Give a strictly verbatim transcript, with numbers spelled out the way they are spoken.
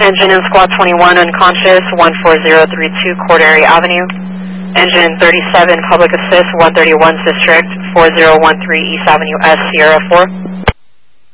Engine in Squad twenty-one unconscious, one four zero three two Cordary Avenue. Engine thirty-seven Public Assist, one thirty-one District, four zero one three East Avenue S, Sierra four.